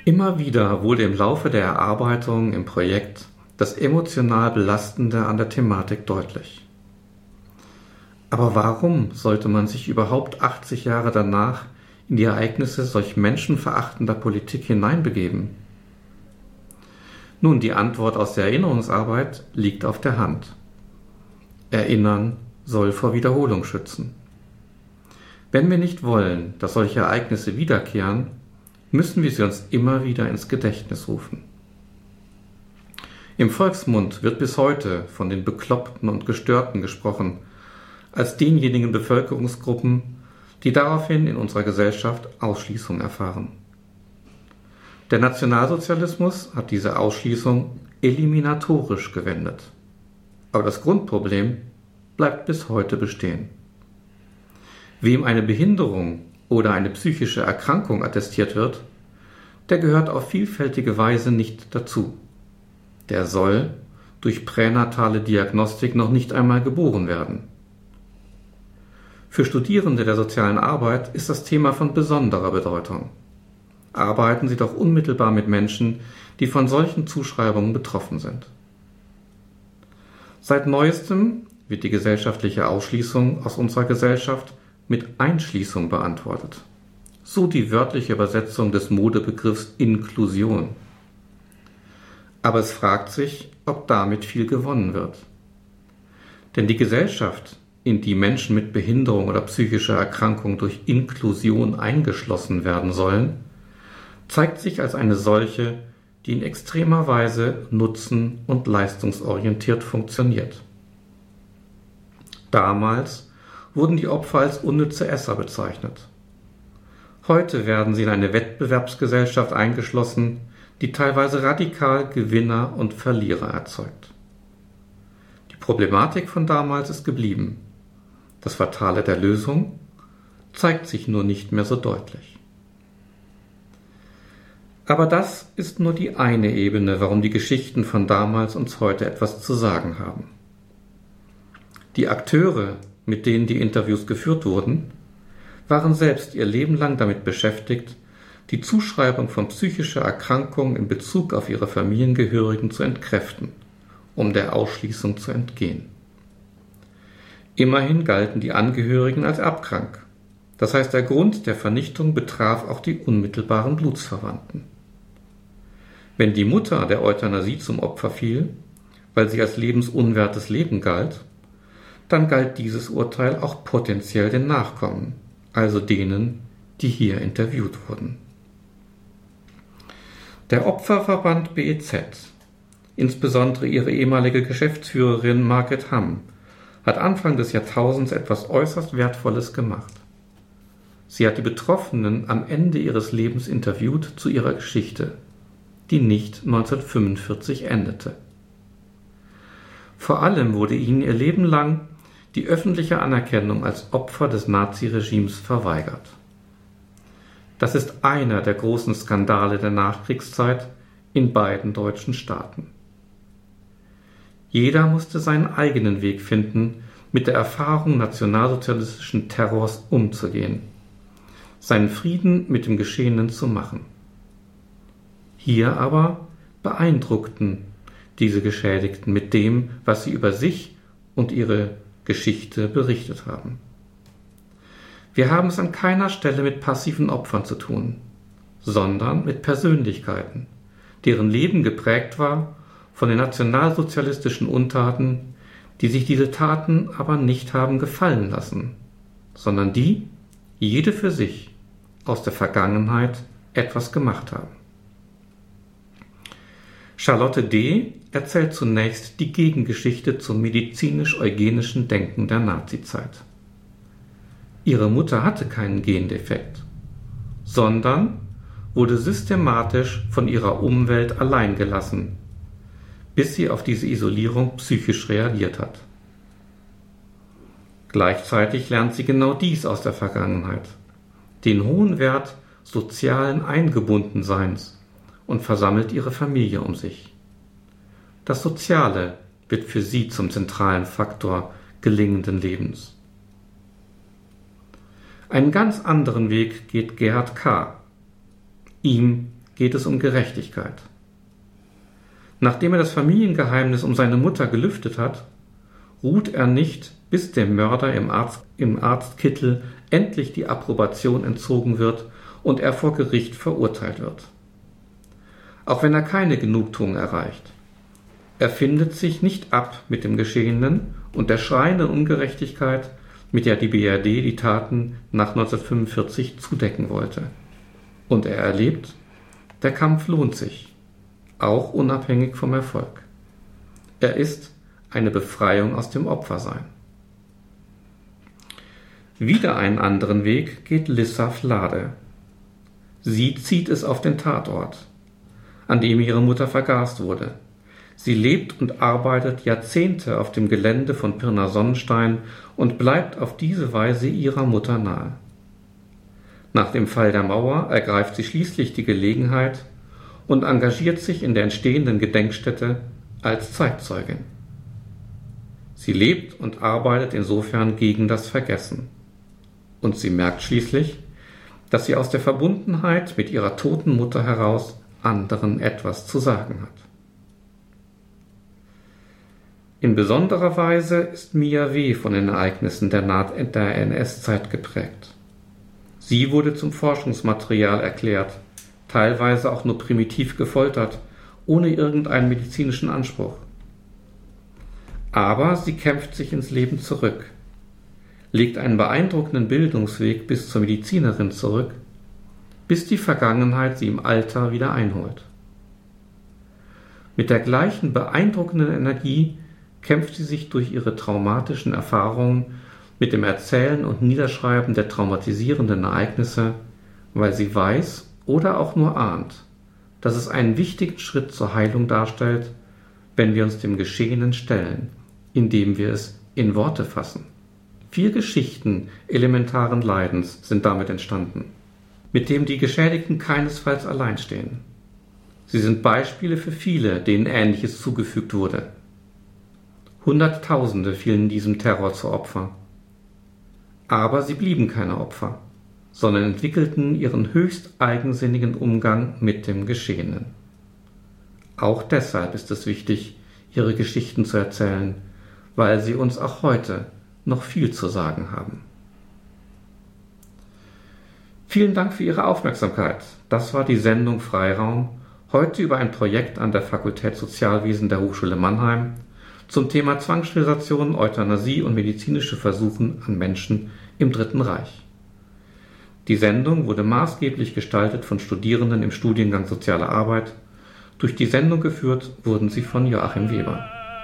Immer wieder wurde im Laufe der Erarbeitung im Projekt das emotional Belastende an der Thematik deutlich. Aber warum sollte man sich überhaupt 80 Jahre danach in die Ereignisse solch menschenverachtender Politik hineinbegeben? Nun, die Antwort aus der Erinnerungsarbeit liegt auf der Hand. Erinnern soll vor Wiederholung schützen. Wenn wir nicht wollen, dass solche Ereignisse wiederkehren, müssen wir sie uns immer wieder ins Gedächtnis rufen. Im Volksmund wird bis heute von den Bekloppten und Gestörten gesprochen, als denjenigen Bevölkerungsgruppen, die daraufhin in unserer Gesellschaft Ausschließung erfahren. Der Nationalsozialismus hat diese Ausschließung eliminatorisch gewendet. Aber das Grundproblem bleibt bis heute bestehen. Wem eine Behinderung oder eine psychische Erkrankung attestiert wird, der gehört auf vielfältige Weise nicht dazu. Der soll durch pränatale Diagnostik noch nicht einmal geboren werden. Für Studierende der sozialen Arbeit ist das Thema von besonderer Bedeutung. Arbeiten Sie doch unmittelbar mit Menschen, die von solchen Zuschreibungen betroffen sind. Seit Neuestem wird die gesellschaftliche Ausschließung aus unserer Gesellschaft mit Einschließung beantwortet. So die wörtliche Übersetzung des Modebegriffs Inklusion. Aber es fragt sich, ob damit viel gewonnen wird. Denn die Gesellschaft, in die Menschen mit Behinderung oder psychischer Erkrankung durch Inklusion eingeschlossen werden sollen, zeigt sich als eine solche, die in extremer Weise nutzen- und leistungsorientiert funktioniert. Damals wurden die Opfer als unnütze Esser bezeichnet. Heute werden sie in eine Wettbewerbsgesellschaft eingeschlossen, die teilweise radikal Gewinner und Verlierer erzeugt. Die Problematik von damals ist geblieben. Das Fatale der Lösung zeigt sich nur nicht mehr so deutlich. Aber das ist nur die eine Ebene, warum die Geschichten von damals uns heute etwas zu sagen haben. Die Akteure, mit denen die Interviews geführt wurden, waren selbst ihr Leben lang damit beschäftigt, die Zuschreibung von psychischer Erkrankung in Bezug auf ihre Familiengehörigen zu entkräften, um der Ausschließung zu entgehen. Immerhin galten die Angehörigen als erbkrank. Das heißt, der Grund der Vernichtung betraf auch die unmittelbaren Blutsverwandten. Wenn die Mutter der Euthanasie zum Opfer fiel, weil sie als lebensunwertes Leben galt, dann galt dieses Urteil auch potenziell den Nachkommen, also denen, die hier interviewt wurden. Der Opferverband BEZ, insbesondere ihre ehemalige Geschäftsführerin Margret Hamm, hat Anfang des Jahrtausends etwas äußerst Wertvolles gemacht. Sie hat die Betroffenen am Ende ihres Lebens interviewt zu ihrer Geschichte, die nicht 1945 endete. Vor allem wurde ihnen ihr Leben lang die öffentliche Anerkennung als Opfer des Naziregimes verweigert. Das ist einer der großen Skandale der Nachkriegszeit in beiden deutschen Staaten. Jeder musste seinen eigenen Weg finden, mit der Erfahrung nationalsozialistischen Terrors umzugehen, seinen Frieden mit dem Geschehenen zu machen. Hier aber beeindruckten diese Geschädigten mit dem, was sie über sich und ihre Geschichte berichtet haben. Wir haben es an keiner Stelle mit passiven Opfern zu tun, sondern mit Persönlichkeiten, deren Leben geprägt war von den nationalsozialistischen Untaten, die sich diese Taten aber nicht haben gefallen lassen, sondern die, jede für sich, aus der Vergangenheit etwas gemacht haben. Charlotte D. erzählt zunächst die Gegengeschichte zum medizinisch-eugenischen Denken der Nazizeit. Ihre Mutter hatte keinen Gendefekt, sondern wurde systematisch von ihrer Umwelt allein gelassen, bis sie auf diese Isolierung psychisch reagiert hat. Gleichzeitig lernt sie genau dies aus der Vergangenheit, den hohen Wert sozialen Eingebundenseins, und versammelt ihre Familie um sich. Das Soziale wird für sie zum zentralen Faktor gelingenden Lebens. Einen ganz anderen Weg geht Gerhard K. Ihm geht es um Gerechtigkeit. Nachdem er das Familiengeheimnis um seine Mutter gelüftet hat, ruht er nicht, bis dem Mörder im Arztkittel endlich die Approbation entzogen wird und er vor Gericht verurteilt wird. Auch wenn er keine Genugtuung erreicht. Er findet sich nicht ab mit dem Geschehenen und der schreienden Ungerechtigkeit, mit der die BRD die Taten nach 1945 zudecken wollte. Und er erlebt, der Kampf lohnt sich, auch unabhängig vom Erfolg. Er ist eine Befreiung aus dem Opfersein. Wieder einen anderen Weg geht Lissa Flade. Sie zieht es auf den Tatort, an dem ihre Mutter vergast wurde. Sie lebt und arbeitet Jahrzehnte auf dem Gelände von Pirna Sonnenstein und bleibt auf diese Weise ihrer Mutter nahe. Nach dem Fall der Mauer ergreift sie schließlich die Gelegenheit und engagiert sich in der entstehenden Gedenkstätte als Zeitzeugin. Sie lebt und arbeitet insofern gegen das Vergessen. Und sie merkt schließlich, dass sie aus der Verbundenheit mit ihrer toten Mutter heraus anderen etwas zu sagen hat. In besonderer Weise ist Mia W. von den Ereignissen der NS-Zeit geprägt. Sie wurde zum Forschungsmaterial erklärt, teilweise auch nur primitiv gefoltert, ohne irgendeinen medizinischen Anspruch. Aber sie kämpft sich ins Leben zurück, legt einen beeindruckenden Bildungsweg bis zur Medizinerin zurück, bis die Vergangenheit sie im Alter wieder einholt. Mit der gleichen beeindruckenden Energie kämpft sie sich durch ihre traumatischen Erfahrungen mit dem Erzählen und Niederschreiben der traumatisierenden Ereignisse, weil sie weiß oder auch nur ahnt, dass es einen wichtigen Schritt zur Heilung darstellt, wenn wir uns dem Geschehenen stellen, indem wir es in Worte fassen. 4 Geschichten elementaren Leidens sind damit entstanden, mit dem die Geschädigten keinesfalls allein stehen. Sie sind Beispiele für viele, denen Ähnliches zugefügt wurde. Hunderttausende fielen diesem Terror zu Opfer. Aber sie blieben keine Opfer, sondern entwickelten ihren höchst eigensinnigen Umgang mit dem Geschehenen. Auch deshalb ist es wichtig, ihre Geschichten zu erzählen, weil sie uns auch heute noch viel zu sagen haben. Vielen Dank für Ihre Aufmerksamkeit. Das war die Sendung Freiraum, heute über ein Projekt an der Fakultät Sozialwesen der Hochschule Mannheim zum Thema Zwangssterilisation, Euthanasie und medizinische Versuche an Menschen im Dritten Reich. Die Sendung wurde maßgeblich gestaltet von Studierenden im Studiengang Soziale Arbeit. Durch die Sendung geführt wurden sie von Joachim Weber.